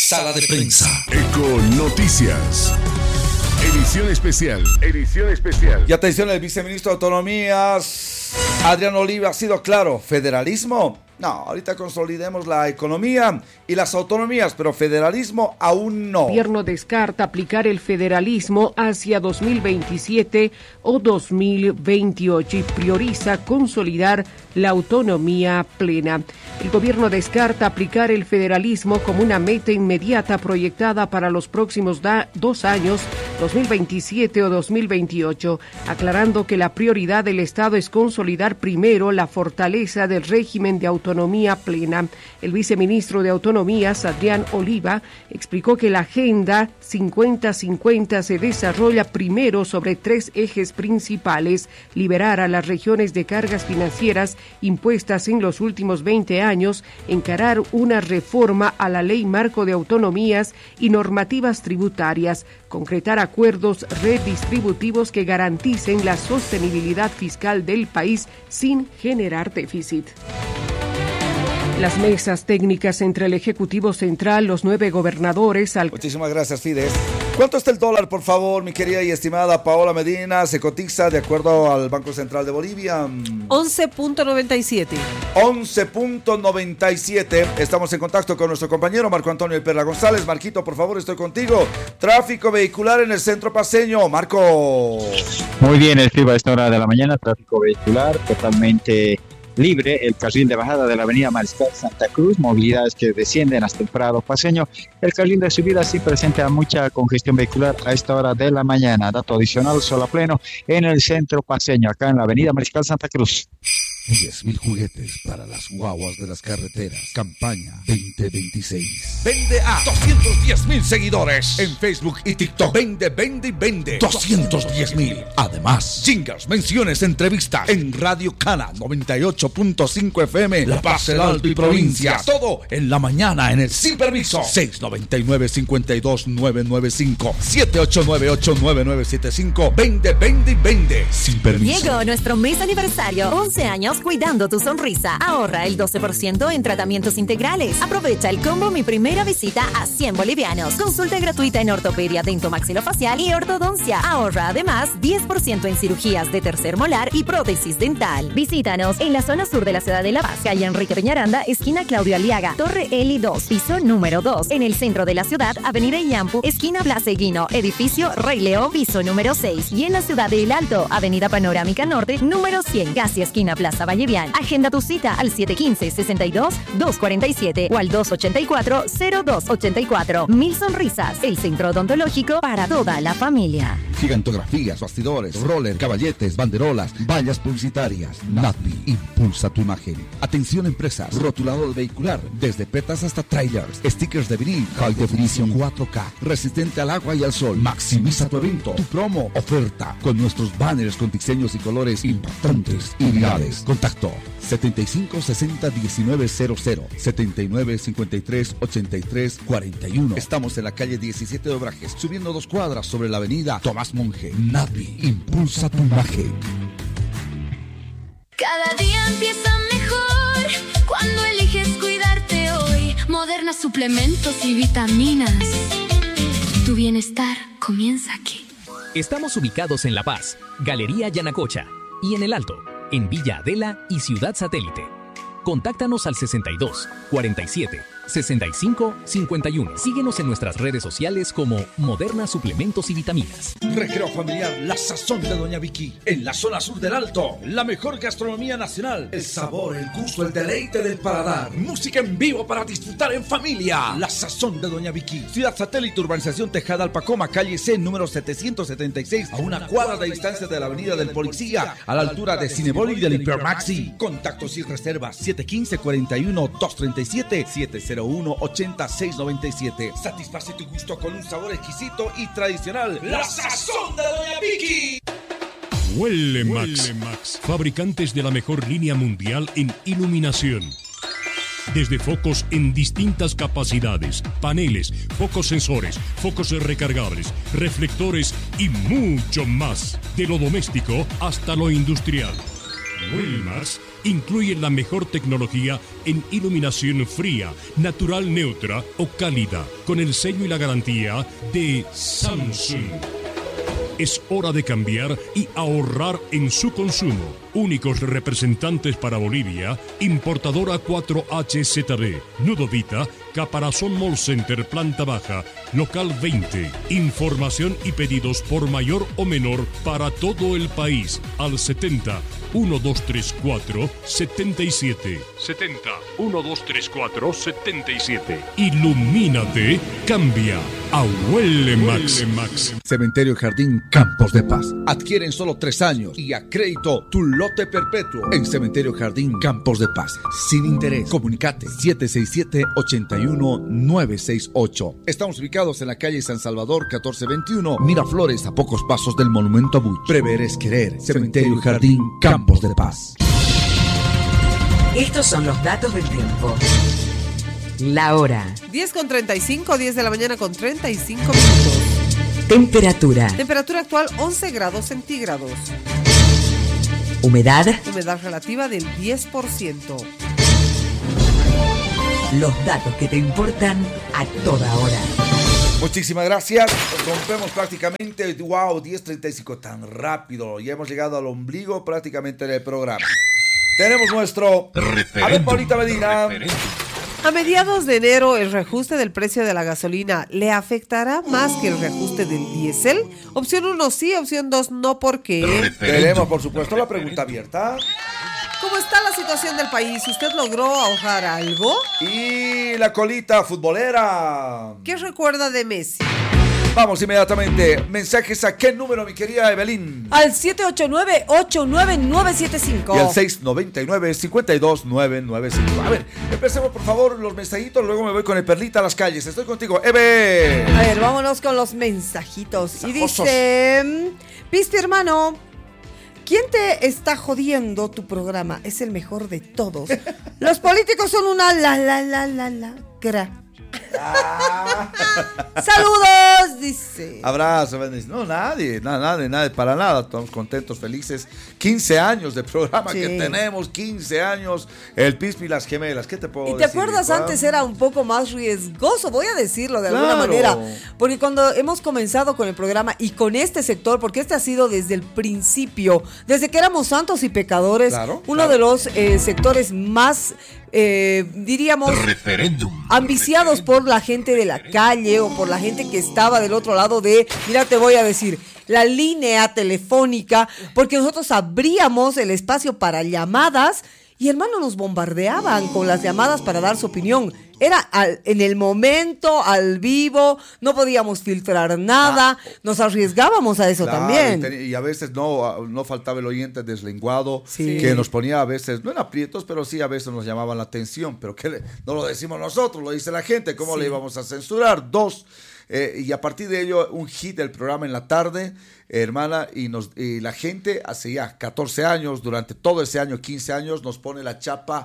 Sala de Prensa. Eco Noticias. Edición especial. Y atención, el viceministro de Autonomías, Adrián Oliva, ha sido claro. ¿Federalismo? No, ahorita consolidemos la economía y las autonomías, pero federalismo aún no. El gobierno descarta aplicar el federalismo hacia 2027 o 2028 y prioriza consolidar la autonomía plena. El gobierno descarta aplicar el federalismo como una meta inmediata proyectada para los próximos 2 años, 2027 o 2028, aclarando que la prioridad del Estado es consolidar primero la fortaleza del régimen de autonomía plena. El viceministro de Autonomías, Adrián Oliva, explicó que la Agenda 50-50 se desarrolla primero sobre 3 ejes principales: liberar a las regiones de cargas financieras impuestas en los últimos 20 años, encarar una reforma a la Ley Marco de Autonomías y normativas tributarias, concretar acuerdos redistributivos que garanticen la sostenibilidad fiscal del país sin generar déficit. Las mesas técnicas entre el Ejecutivo Central, los 9 gobernadores... Muchísimas gracias, Fides. ¿Cuánto está el dólar, por favor, mi querida y estimada Paola Medina? Se cotiza, de acuerdo al Banco Central de Bolivia, 11.97. 11.97. Estamos en contacto con nuestro compañero Marco Antonio Perla González. Marquito, por favor, estoy contigo. Tráfico vehicular en el centro paceño. Marco. Muy bien, Escriba, a esta hora de la mañana, tráfico vehicular totalmente libre, el carril de bajada de la avenida Mariscal Santa Cruz, movilidades que descienden hasta el Prado Paceño. El carril de subida sí presenta mucha congestión vehicular a esta hora de la mañana. Dato adicional, sol a pleno en el centro paceño, acá en la avenida Mariscal Santa Cruz. 10,000 juguetes para las guaguas de las carreteras. Campaña 2026. Vende a 210,000 seguidores en Facebook y TikTok. Vende. 210,000. Además, jingles, menciones, entrevistas en Radio Cana 98.5 FM, La Paz, El Alto y provincias. Todo en la mañana en el Sin Permiso. 699-52-995 7898-9975. Vende. Sin permiso. Llegó nuestro mes aniversario. 11 años cuidando tu sonrisa. Ahorra el 12% en tratamientos integrales. Aprovecha el combo Mi Primera Visita a 100 bolivianos. Consulta gratuita en ortopedia, dentomaxilofacial y ortodoncia. Ahorra además 10% en cirugías de tercer molar y prótesis dental. Visítanos en la zona sur de la ciudad de La Paz, calle Enrique Peñaranda, esquina Claudio Aliaga, Torre Eli 2, piso número 2. En el centro de la ciudad, avenida Iyampu, esquina Plaza Eguino, edificio Rey León, piso número 6. Y en la ciudad de El Alto, avenida Panorámica Norte, número 100, casi esquina Plaza Vallevial. Agenda tu cita al 715-62-247 o al 284-0284. 1000 sonrisas, el centro odontológico para toda la familia. Gigantografías, bastidores, roller, caballetes, banderolas, vallas publicitarias. Natbi, impulsa tu imagen. Atención empresas, rotulado vehicular, desde petas hasta trailers, stickers de vinil, High Definition 4K, resistente al agua y al sol. Maximiza tu evento, tu promo, oferta, con nuestros banners con diseños y colores impactantes y virales. Contacto 7560-1900, 7953-8341. Estamos en la calle 17 de Obrajes, subiendo 2 cuadras sobre la avenida Tomás Monge. Navi, impulsa tu imagen. Cada día empieza mejor cuando eliges cuidarte hoy. Moderna suplementos y vitaminas. Tu bienestar comienza aquí. Estamos ubicados en La Paz, Galería Yanacocha, y en El Alto, en Villa Adela y Ciudad Satélite. Contáctanos al 62 47 65 51. Síguenos en nuestras redes sociales como Moderna Suplementos y Vitaminas. Recreo familiar La Sazón de Doña Vicky, en la zona sur del Alto. La mejor gastronomía nacional, el sabor, el gusto, el deleite del paladar. Música en vivo para disfrutar en familia. La Sazón de Doña Vicky. Ciudad Satélite, urbanización Tejada Alpacoma, calle C, número 776, a 1 cuadra de distancia de la avenida del Policía, a la altura de Cinebol y del Hipermaxi. Contactos y reservas 715-41-237, 701-8697. Satisface tu gusto con un sabor exquisito y tradicional. La Sazón de Doña Vicky. Huele Max, fabricantes de la mejor línea mundial en iluminación. Desde focos en distintas capacidades, paneles, focos sensores, focos recargables, reflectores y mucho más. De lo doméstico hasta lo industrial. Wilmax Incluye la mejor tecnología en iluminación fría, natural neutra o cálida, con el sello y la garantía de Samsung. Es hora de cambiar y ahorrar en su consumo. Únicos representantes para Bolivia, importadora 4HZB, Nudovita, Caparazón Mall Center, planta baja, local 20. Información y pedidos por mayor o menor para todo el país al 70 1234 77. 70 1234 77. Ilumínate, cambia a Huele Max. Cementerio Jardín Campos de Paz. Adquiere en solo 3 años y a crédito tu lote perpetuo en Cementerio Jardín Campos de Paz. Sin interés. Comunicate 767-81968. Estamos ubicados en la calle San Salvador 1421, Miraflores, a pocos pasos del Monumento a Buch. Prever es querer. Cementerio Jardín Campos de Paz. Estos son los datos del tiempo. La hora. 10:35, 10 de la mañana con 35 minutos. Temperatura. Temperatura actual 11 grados centígrados. Humedad. Humedad relativa del 10%. Los datos que te importan a toda hora. Muchísimas gracias. Rompemos prácticamente, wow, 10:35, tan rápido. Ya hemos llegado al ombligo prácticamente del programa. Tenemos nuestro... A ver, Paulita Medina. A mediados de enero, el reajuste del precio de la gasolina ¿le afectará más que el reajuste del diésel? Opción 1 sí, opción 2 no, ¿por qué? Tenemos, por supuesto, la pregunta abierta. ¿Cómo está la situación del país? ¿Usted logró ahorrar algo? Y la colita futbolera. ¿Qué recuerda de Messi? Vamos inmediatamente. Mensajes a qué número, mi querida Evelyn. Al 789-89975. Y al 699-52995. A ver, empecemos por favor los mensajitos. Luego me voy con el Perlita a las calles. Estoy contigo, Eve. A ver, vámonos con los mensajitos. Sajosos. Y dice: Pispi, hermano, ¿quién te está jodiendo? Tu programa es el mejor de todos. Los políticos son una lacra. Saludos, dice. Abrazo, no, nadie, para nada. Estamos contentos, felices. 15 años de programa que tenemos, 15 años. El Pispi y las gemelas, ¿qué te puedo decir? ¿Y te acuerdas antes era un poco más riesgoso? Voy a decirlo de alguna manera. Porque cuando hemos comenzado con el programa y con este sector, porque este ha sido desde el principio, desde que éramos santos y pecadores, uno de los sectores más... diríamos ambiciados por la gente de la calle o por la gente que estaba del otro lado de, mira, te voy a decir, la línea telefónica, porque nosotros abríamos el espacio para llamadas y hermano nos bombardeaban con las llamadas para dar su opinión. Era en el momento, al vivo, no podíamos filtrar nada, nos arriesgábamos a eso también. Y a veces no faltaba el oyente deslenguado, que nos ponía a veces, no en aprietos, pero sí a veces nos llamaban la atención, pero que no lo decimos nosotros, lo dice la gente, ¿cómo le íbamos a censurar? 2, y a partir de ello, un hit del programa en la tarde, hermana, y la gente hace ya 14 años, durante todo ese año, 15 años, nos pone la chapa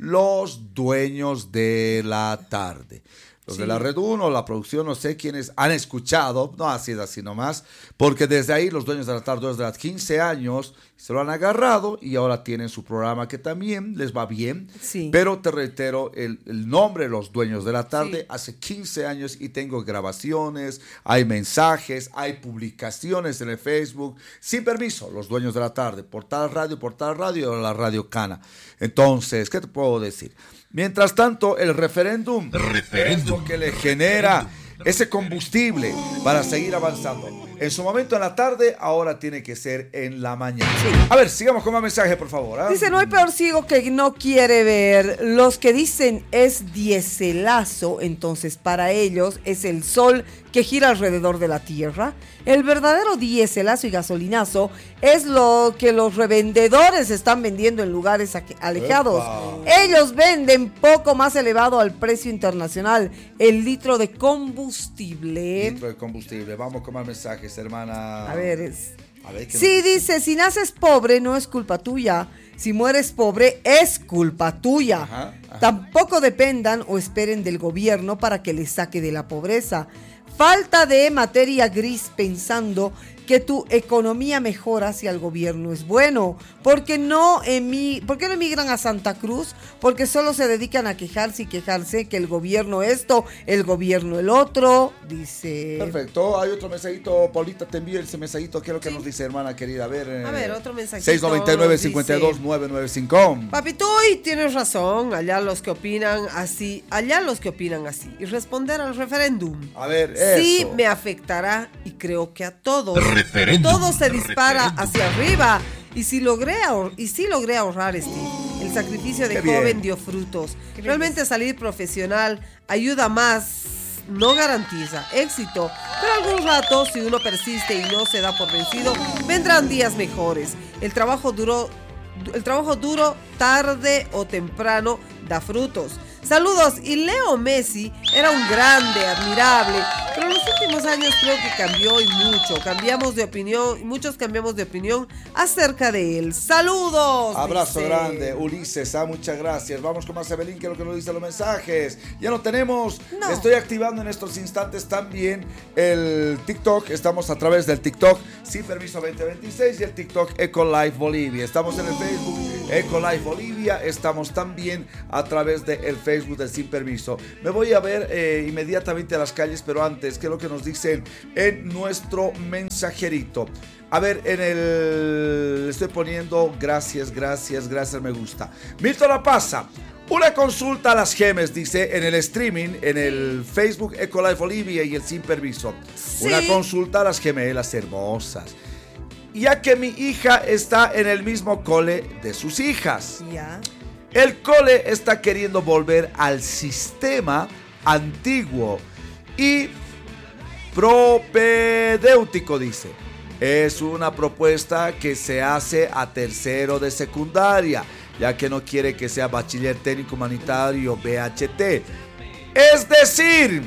los dueños de la tarde. Los de la Red 1, la producción, no sé quiénes han escuchado, no ha sido así nomás, porque desde ahí los dueños de la tarde, desde los 15 años, se lo han agarrado y ahora tienen su programa que también les va bien. Sí. Pero te reitero, el nombre, los dueños de la tarde, hace 15 años y tengo grabaciones, hay mensajes, hay publicaciones en el Facebook, sin permiso, los dueños de la tarde, por tal radio, o la Radio Cana. Entonces, ¿qué te puedo decir? Mientras tanto, el referéndum es lo que le genera ese combustible para seguir avanzando. En su momento en la tarde, ahora tiene que ser en la mañana. Sí. A ver, sigamos con más mensajes, por favor. Dice, no hay peor ciego que no quiere ver. Los que dicen es diéselazo, entonces para ellos es el sol que gira alrededor de la tierra. El verdadero diéselazo y gasolinazo es lo que los revendedores están vendiendo en lugares alejados. Ellos venden poco más elevado al precio internacional el litro de combustible. Litro de combustible. Vamos con más mensajes, hermana. A ver, sí, dice, si naces pobre no es culpa tuya. Si mueres pobre es culpa tuya. Ajá. Tampoco dependan o esperen del gobierno para que les saque de la pobreza. Falta de materia gris pensando que tu economía mejora si el gobierno es bueno. ¿Por qué no emigran a Santa Cruz? Porque solo se dedican a quejarse y quejarse que el gobierno esto, el gobierno el otro, dice. Perfecto, hay otro mensajito, Paulita, te envío ese mensajito, ¿qué es lo que nos dice, hermana querida? A ver, otro mensajito. 699-52-995. Papito, y tienes razón, allá los que opinan así, y responder al referéndum. A ver, eso. Sí me afectará y creo que a todos. Todo se dispara hacia arriba. Y si logré ahorrar el sacrificio de joven dio frutos. Realmente salir profesional ayuda más, no garantiza éxito, pero algún rato, si uno persiste y no se da por vencido, vendrán días mejores. El trabajo duro, tarde o temprano, da frutos. Saludos, y Leo Messi era un grande, admirable, pero en los últimos años creo que cambió y mucho. Muchos cambiamos de opinión acerca de él. ¡Saludos! Abrazo dice. grande, Ulises, muchas gracias. Vamos con más Evelyn, que es lo que nos dicen los mensajes. Ya lo tenemos. No. Estoy activando en estos instantes también el TikTok. Estamos a través del TikTok Sin Permiso 2026 y el TikTok Ecolife Bolivia. Estamos en el Facebook Ecolife Bolivia. Estamos también a través del Facebook del Sin Permiso. Me voy a ver inmediatamente a las calles, pero antes, ¿qué es lo que nos dicen en nuestro mensajerito? A ver, le estoy poniendo gracias, me gusta. Milton La Pasa, una consulta a las gemes, dice en el streaming, en el Facebook Ecolife Bolivia y el Sin Permiso. Sí. Una consulta a las gemelas hermosas. Ya que mi hija está en el mismo cole de sus hijas. Ya. El cole está queriendo volver al sistema antiguo y propedéutico, dice. Es una propuesta que se hace a tercero de secundaria, ya que no quiere que sea bachiller técnico humanitario, BHT. Es decir,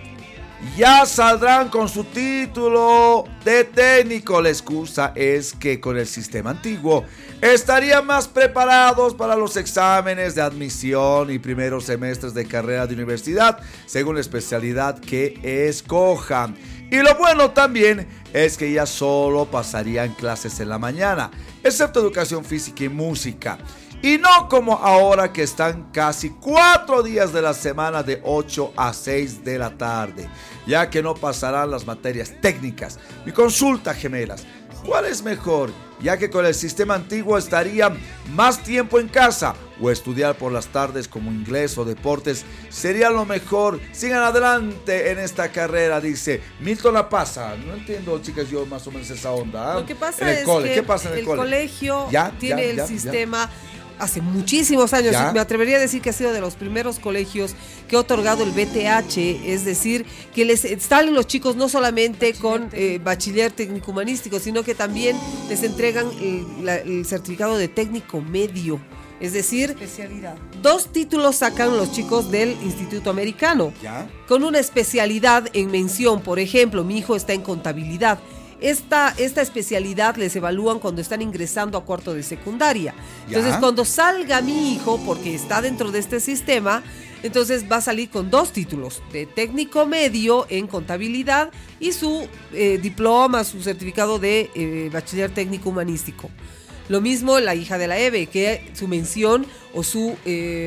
ya saldrán con su título de técnico. La excusa es que con el sistema antiguo estarían más preparados para los exámenes de admisión y primeros semestres de carrera de universidad, según la especialidad que escojan. Y lo bueno también es que ya solo pasarían clases en la mañana, excepto educación física y música. Y no como ahora que están casi 4 días de la semana de 8 a 6 de la tarde, ya que no pasarán las materias técnicas. Mi consulta, gemelas, ¿cuál es mejor? Ya que con el sistema antiguo estarían más tiempo en casa, o estudiar por las tardes como inglés o deportes sería lo mejor. Sigan adelante en esta carrera, dice Milton La Pasa. No entiendo, chicas, yo más o menos esa onda. Lo que pasa es que el colegio tiene el sistema... Hace muchísimos años, ¿ya? Me atrevería a decir que ha sido de los primeros colegios que ha otorgado el BTH, es decir, que les salen los chicos no solamente con bachiller técnico humanístico, sino que también les entregan el certificado de técnico medio. Es decir, especialidad. 2 títulos sacan los chicos del Instituto Americano, ¿ya? Con una especialidad en mención. Por ejemplo, mi hijo está en contabilidad. Esta especialidad les evalúan cuando están ingresando a cuarto de secundaria. Entonces, ¿ya? Cuando salga mi hijo, porque está dentro de este sistema, entonces va a salir con 2 títulos, de técnico medio en contabilidad y su diploma, su certificado de bachiller técnico humanístico. Lo mismo la hija de la Eve, que su mención o su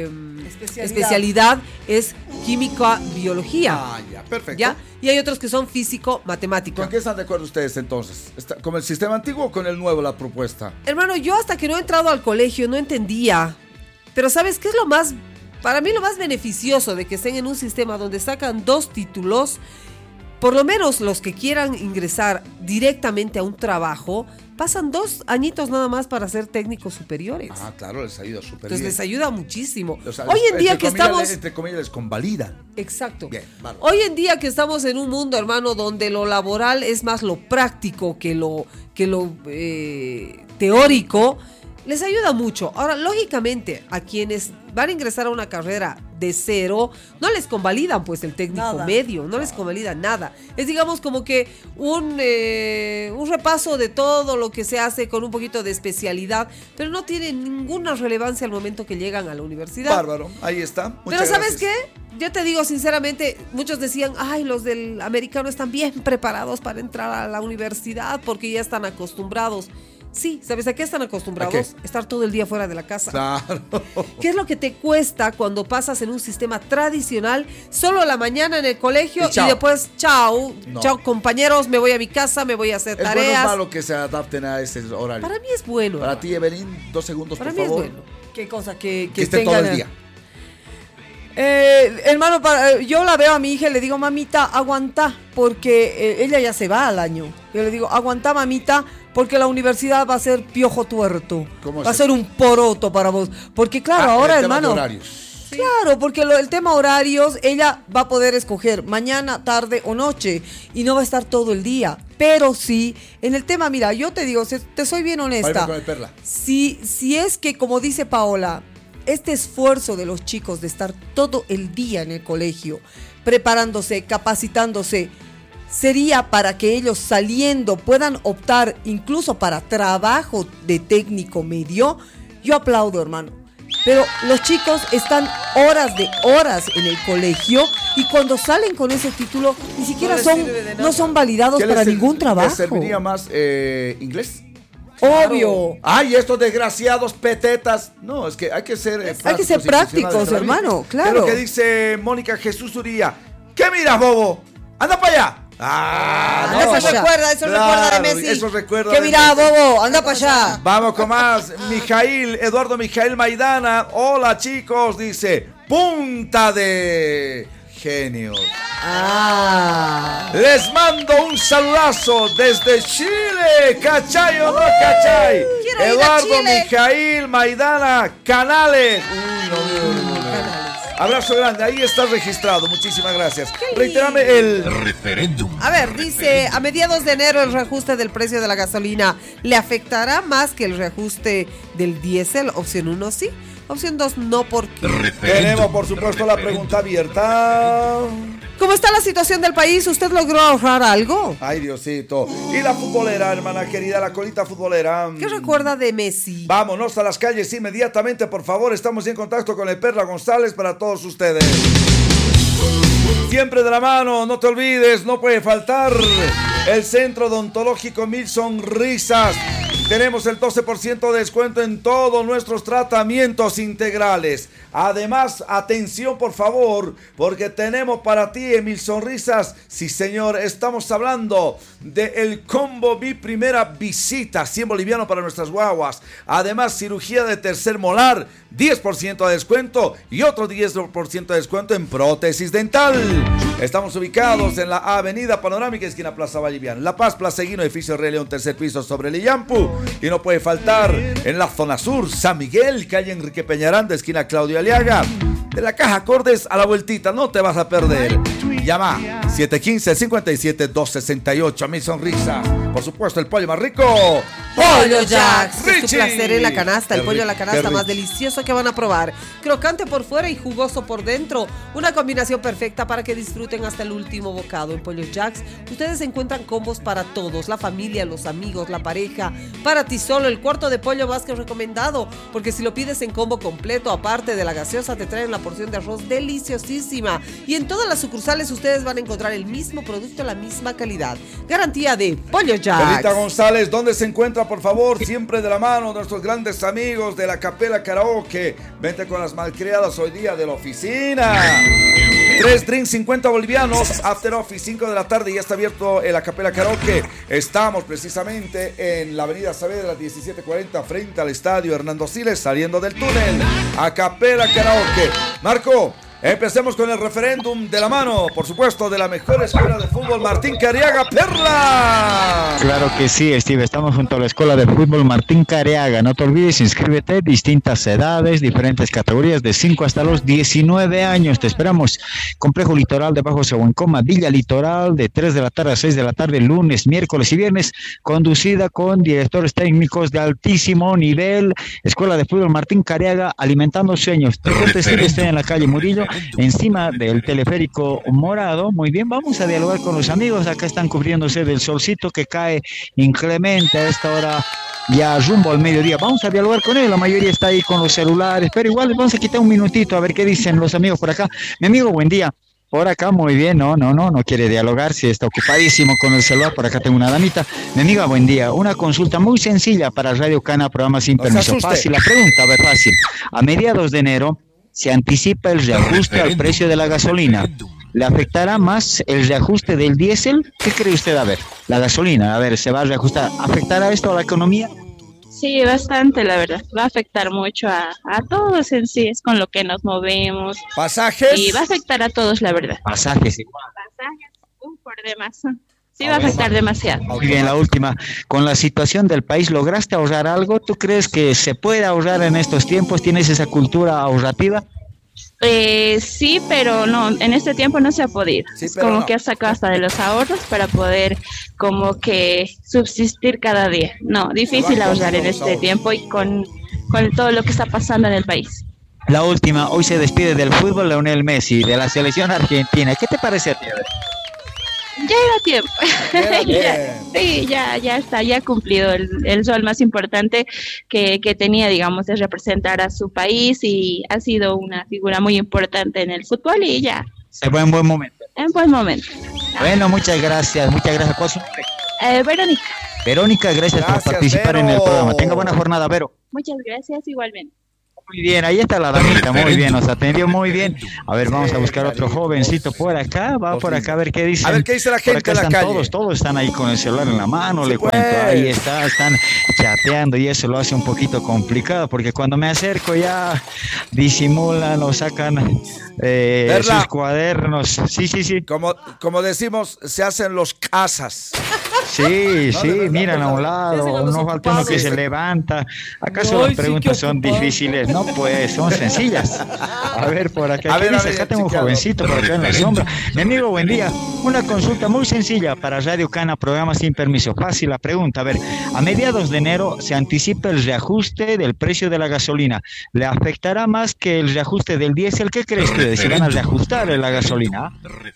especialidad es química biología. Ah, ya, perfecto. ¿Ya? Y hay otros que son físico matemático. ¿Con qué están de acuerdo ustedes entonces? ¿Con el sistema antiguo o con el nuevo la propuesta? Hermano, yo hasta que no he entrado al colegio no entendía. Pero ¿sabes qué es para mí lo más beneficioso de que estén en un sistema donde sacan 2 títulos? Por lo menos los que quieran ingresar directamente a un trabajo, pasan 2 añitos nada más para ser técnicos superiores. Ah, claro, les ayuda súper bien. Entonces les ayuda muchísimo. O sea, hoy en día que estamos... Entre comillas les convalidan. Exacto. Bien, vale. Hoy en día que estamos en un mundo, hermano, donde lo laboral es más lo práctico que lo teórico, les ayuda mucho. Ahora, lógicamente, a quienes van a ingresar a una carrera de cero, no les convalidan pues el técnico medio, no les convalidan nada. Es digamos como que un repaso de todo lo que se hace con un poquito de especialidad, pero no tiene ninguna relevancia al momento que llegan a la universidad. Bárbaro, ahí está. Pero ¿sabes qué? Yo te digo sinceramente, muchos decían, ay, los del americano están bien preparados para entrar a la universidad porque ya están acostumbrados. Sí, ¿sabes a qué están acostumbrados? Estar todo el día fuera de la casa. Claro. ¿Qué es lo que te cuesta cuando pasas en un sistema tradicional? Solo la mañana en el colegio y después, chao, compañeros, me voy a mi casa, me voy a hacer tareas. ¿Es bueno o malo que se adapten a ese horario? Para mí es bueno. Para ti, Evelyn, 2 segundos, para por mí favor. Es bueno. ¿Qué cosa? Que esté todo el día. Hermano, yo la veo a mi hija y le digo, mamita, aguanta, porque ella ya se va al año. Yo le digo, aguanta, mamita, porque la universidad va a ser piojo tuerto. Va a ser un poroto para vos. Porque claro, ahora, hermano. Horarios. Claro, porque el tema horarios, ella va a poder escoger mañana, tarde o noche y no va a estar todo el día. Pero sí, en el tema, mira, yo te digo, te soy bien honesta. Si es que, como dice Paola, este esfuerzo de los chicos de estar todo el día en el colegio, preparándose, capacitándose, sería para que ellos saliendo puedan optar incluso para trabajo de técnico medio, yo aplaudo, hermano. Pero los chicos están horas en el colegio y cuando salen con ese título ni siquiera no son validados para ningún trabajo. ¿Les serviría más inglés? Obvio. Ay, estos desgraciados petetas. No, es que hay que ser prácticos, hermano, claro. ¿Qué es lo que dice Mónica Jesús Uría? ¿Qué miras, bobo? ¡Anda para allá! Eso recuerda de Messi. Eso recuerda. ¿Qué mira, bobo? Anda para allá. Vamos con más. Eduardo Mijail Maidana. Hola, chicos, dice. Punta de genios. Les mando un saludazo desde Chile. ¿Cachai o no cachai? Eduardo Mijail Maidana Canales. Abrazo grande, ahí está registrado, muchísimas gracias. Reitérame el referéndum. A ver, dice, a mediados de enero el reajuste del precio de la gasolina ¿le afectará más que el reajuste del diésel? Opción 1 sí, opción 2 no, porque tenemos por supuesto la pregunta abierta. ¿Cómo está la situación del país? ¿Usted logró ahorrar algo? Ay, Diosito. Y la futbolera, hermana querida, la colita futbolera. ¿Qué recuerda de Messi? Vámonos a las calles inmediatamente, por favor. Estamos en contacto con el Perla González para todos ustedes. Siempre de la mano, no te olvides, no puede faltar el Centro Odontológico Mil Sonrisas. Tenemos el 12% de descuento en todos nuestros tratamientos integrales. Además, atención por favor, porque tenemos para ti en Mil Sonrisas, sí señor, estamos hablando del combo Mi Primera Visita, 100 bolivianos para nuestras guaguas. Además, cirugía de tercer molar, 10% de descuento y otro 10% de descuento en prótesis dental. Estamos ubicados en la Avenida Panorámica, esquina Plaza Vallivian, La Paz, Plaza Guino, edificio Rey León, tercer piso sobre el Illampu. Y no puede faltar en la zona sur, San Miguel, calle Enrique Peñaranda, esquina Claudio Aliaga. De la Caja Cordes a la vueltita, no te vas a perder. Llama 715-57-268. Mi sonrisa. Por supuesto, el pollo más rico. Pollo Jacks. Es tu placer en la canasta. El pollo en la canasta más delicioso que van a probar. Crocante por fuera y jugoso por dentro. Una combinación perfecta para que disfruten hasta el último bocado. En Pollo Jacks ustedes encuentran combos para todos. La familia, los amigos, la pareja. Para ti solo, el cuarto de pollo más que recomendado. Porque si lo pides en combo completo, aparte de la gaseosa, te traen la porción de arroz deliciosísima. Y en todas las sucursales ustedes van a encontrar el mismo producto, la misma calidad. Garantía de Pollo Jacks. Belita González, ¿dónde se encuentra, por favor? Siempre de la mano nuestros grandes amigos de la Capela Karaoke. Vente con las malcriadas hoy día de la oficina. 3 drinks, 50 bolivianos. After Office, 5 de la tarde. Ya está abierto el Acapela Karaoke. Estamos precisamente en la avenida Saavedra 1740, frente al estadio Hernando Siles, saliendo del túnel. Acapela Karaoke. Marco, Empecemos con el referéndum de la mano, por supuesto, de la mejor escuela de fútbol Martín Careaga, Perla. Claro que sí, Steve, estamos junto a la escuela de fútbol Martín Careaga. No te olvides, inscríbete, distintas edades, diferentes categorías, de 5 hasta los 19 años. Te esperamos. Complejo Litoral de Bajo Seguencoma, Villa Litoral, de 3 de la tarde a 6 de la tarde, lunes, miércoles y viernes, conducida con directores técnicos de altísimo nivel. Escuela de fútbol Martín Careaga, alimentando sueños. Te cuento, Steve, estoy en la calle Murillo, encima del teleférico morado. Muy bien, vamos a dialogar con los amigos. Acá están cubriéndose del solcito que cae inclemente a esta hora, ya rumbo al mediodía. Vamos a dialogar con él. La mayoría está ahí con los celulares, pero igual les vamos a quitar un minutito a ver qué dicen los amigos por acá. Mi amigo, buen día. Por acá, muy bien, no quiere dialogar, si está ocupadísimo con el celular. Por acá tengo una damita. Mi amiga, buen día. Una consulta muy sencilla para Radio Cana, programa sin permiso. Fácil la pregunta, a ver, fácil. A mediados de enero se anticipa el reajuste al precio de la gasolina. ¿Le afectará más el reajuste del diésel? ¿Qué cree usted? A ver, la gasolina, a ver, ¿se va a reajustar? ¿Afectará esto a la economía? Sí, bastante, la verdad. Va a afectar mucho a todos en sí, es con lo que nos movemos. ¿Pasajes? Y va a afectar a todos, la verdad. Pasajes igual. Pasajes, por demás. Sí, va a afectar demasiado. Muy bien, la última. Con la situación del país, ¿lograste ahorrar algo? ¿Tú crees que se puede ahorrar en estos tiempos? ¿Tienes esa cultura ahorrativa? Sí, pero no, en este tiempo no se ha podido. Sí, es como no. que has sacado hasta de los ahorros para poder como que subsistir cada día. No, difícil ahorrar en este tiempo y con todo lo que está pasando en el país. La última, hoy se despide del fútbol Lionel Messi, de la selección argentina. ¿Qué te parece a ti? Ya era tiempo. Sí, ya está, ya ha cumplido el rol más importante que tenía, digamos, de representar a su país, y ha sido una figura muy importante en el fútbol y ya. Se fue en buen momento. En buen momento. Bueno, muchas gracias. ¿Cuál es su nombre? Verónica. Verónica, gracias por participar en el programa. Tenga buena jornada, Vero. Muchas gracias, igualmente. Muy bien, ahí está la damita, muy bien, nos atendió muy bien. A ver, vamos a buscar otro jovencito por acá, va por acá a ver qué dice. A ver qué dice la gente en la calle. Todos están ahí con el celular en la mano, le pues. cuento, ahí están chateando, y eso lo hace un poquito complicado, porque cuando me acerco ya disimulan o sacan sus cuadernos. Sí. Como decimos, se hacen los casas. Sí, miran a un lado, no falta uno que se levanta. ¿Acaso las preguntas son difíciles? No, pues son sencillas. A ver, por acá. Acá tengo un jovencito por acá en la sombra. Mi amigo, buen día. Una consulta muy sencilla para Radio Cana, programa sin permiso. Fácil la pregunta. A ver, a mediados de enero se anticipa el reajuste del precio de la gasolina. ¿Le afectará más que el reajuste del diésel? ¿Qué crees tú? ¿Se van a reajustar la gasolina?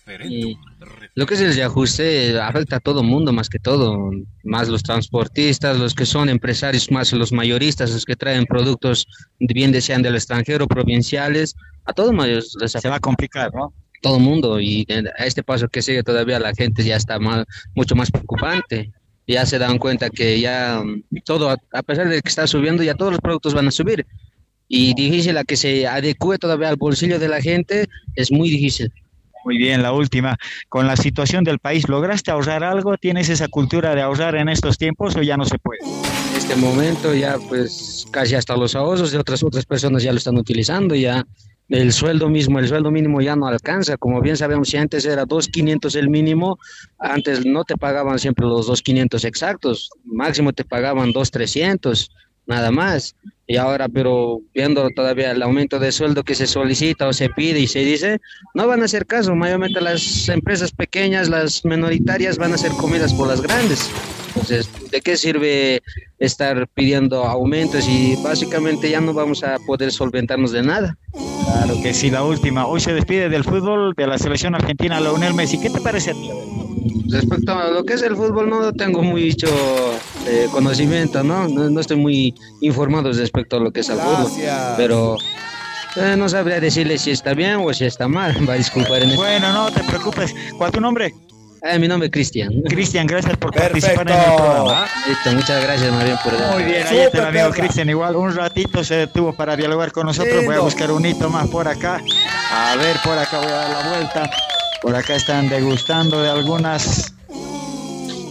Lo que es el reajuste afecta a todo mundo, más que todo, más los transportistas, los que son empresarios, más los mayoristas, los que traen productos, bien sean del extranjero, provinciales, a todo mundo se va a complicar, ¿no? Todo mundo, y a este paso que sigue todavía la gente ya está mucho más preocupante. Ya se dan cuenta que ya todo, a pesar de que está subiendo, ya todos los productos van a subir, y difícil a que se adecue todavía al bolsillo de la gente, es muy difícil. Muy bien, la última. Con la situación del país, ¿lograste ahorrar algo? ¿Tienes esa cultura de ahorrar en estos tiempos o ya no se puede? En este momento ya pues casi hasta los ahorros de otras personas ya lo están utilizando, ya el sueldo mínimo ya no alcanza. Como bien sabemos, si antes era 2.500 el mínimo, antes no te pagaban siempre los 2.500 exactos, máximo te pagaban 2.300, nada más. Y ahora, pero viendo todavía el aumento de sueldo que se solicita o se pide y se dice, no van a hacer caso. Mayormente las empresas pequeñas, las minoritarias, van a ser comidas por las grandes. Entonces, ¿de qué sirve estar pidiendo aumentos y básicamente ya no vamos a poder solventarnos de nada? Claro que sí, la última. Hoy se despide del fútbol de la selección argentina Lionel Messi. ¿Qué te parece a ti? Respecto a lo que es el fútbol, no tengo mucho conocimiento, no estoy muy informado respecto a lo que es el fútbol, pero no sabría decirle si está bien o si está mal. Va a disculpar en esto. Bueno, no te preocupes. ¿Cuál es tu nombre? Mi nombre es Cristian. Cristian, gracias por participar en el programa. Listo, muchas gracias, María, por Muy bien, ahí está el amigo Cristian. Igual un ratito se detuvo para dialogar con nosotros. Voy a buscar un hito más por acá. A ver, por acá voy a dar la vuelta. Por acá están degustando de algunas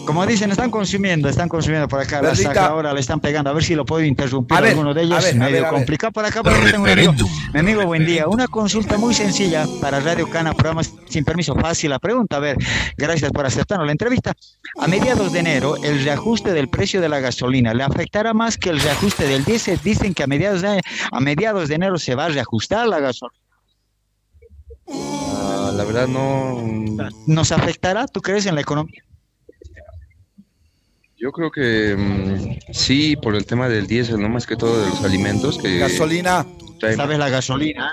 Como dicen, están consumiendo por acá. La saca ahora le están pegando. A ver si lo puedo interrumpir a alguno de ellos. Medio complicado por acá, porque tengo un amigo. Mi amigo, buen día. Una consulta muy sencilla para Radio Cana, programa sin permiso. Fácil la pregunta. A ver, gracias por aceptarnos la entrevista. A mediados de enero, el reajuste del precio de la gasolina ¿le afectará más que el reajuste del diésel? Dicen que a mediados de enero se va a reajustar la gasolina. La verdad no. ¿Nos afectará? ¿Tú crees en la economía? Yo creo que sí, por el tema del diésel, no más que todo de los alimentos. Gasolina. ¿Sabes la gasolina?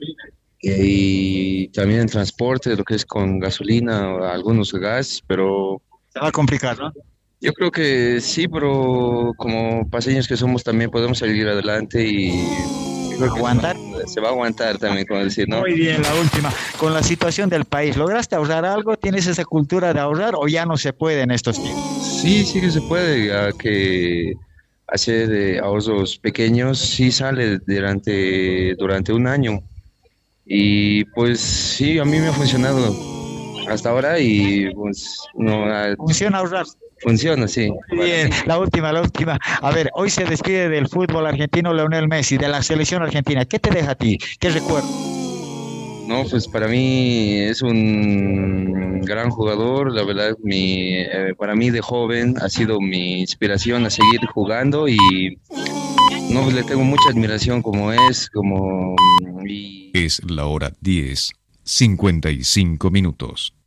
Y también el transporte, lo que es con gasolina, algunos gas, pero... Se va a complicar, ¿no? Yo creo que sí, pero como paseños que somos también podemos salir adelante y... ¿Aguantar? Se va a aguantar también, como decir, ¿no? Muy bien, la última. Con la situación del país, ¿lograste ahorrar algo? ¿Tienes esa cultura de ahorrar o ya no se puede en estos tiempos? Sí que se puede, ya que hacer ahorros pequeños sí sale durante un año. Y pues sí, a mí me ha funcionado hasta ahora y pues no... ¿Funciona ahorrar? Funciona, sí. Bien, la última. A ver, hoy se despide del fútbol argentino Lionel Messi, de la selección argentina. ¿Qué te deja a ti? ¿Qué recuerdo? No, pues para mí es un gran jugador. La verdad, para mí de joven ha sido mi inspiración a seguir jugando y no, pues le tengo mucha admiración Es la hora 10:55.